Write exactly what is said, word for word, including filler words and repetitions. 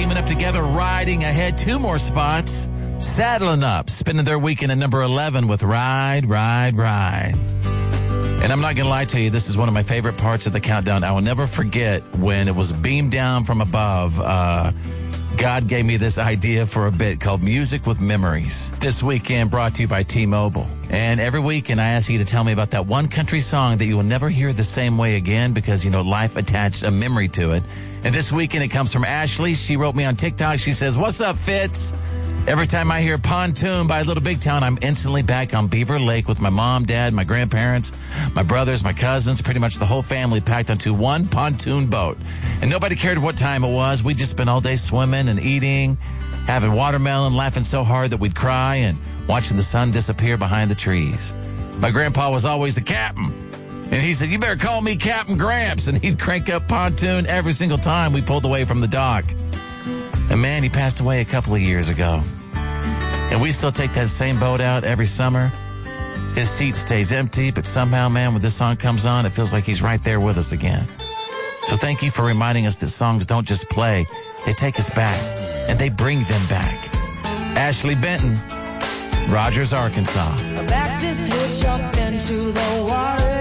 teaming up together, riding ahead two more spots, saddling up, spending their weekend at number eleven with Ride, Ride, Ride. And I'm not going to lie to you, this is one of my favorite parts of the countdown. I will never forget when it was beamed down from above. Uh, God gave me this idea for a bit called Music with Memories. This weekend brought to you by T-Mobile. And every weekend I ask you to tell me about that one country song that you will never hear the same way again because, you know, life attached a memory to it. And this weekend it comes from Ashley. She wrote me on TikTok. She says, "What's up, Fitz? Every time I hear Pontoon by Little Big Town, I'm instantly back on Beaver Lake with my mom, dad, my grandparents, my brothers, my cousins, pretty much the whole family packed onto one pontoon boat. And nobody cared what time it was. We just spent all day swimming and eating, having watermelon, laughing so hard that we'd cry, and watching the sun disappear behind the trees. My grandpa was always the captain. And he said, 'You better call me Captain Gramps.' And he'd crank up Pontoon every single time we pulled away from the dock. And man, he passed away a couple of years ago. And we still take that same boat out every summer. His seat stays empty, but somehow, man, when this song comes on, it feels like he's right there with us again. So thank you for reminding us that songs don't just play. They take us back, and they bring them back. Ashley Benton, Rogers, Arkansas. Back this hill, jump into the water.